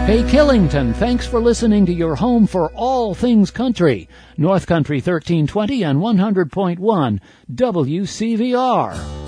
Hey Killington, thanks for listening to your home for all things country. North Country 1320 and 100.1 WCVR.